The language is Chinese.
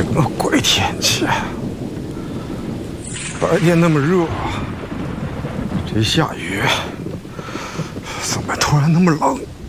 什么鬼天气？白天那么热，这一下雨，怎么突然那么冷？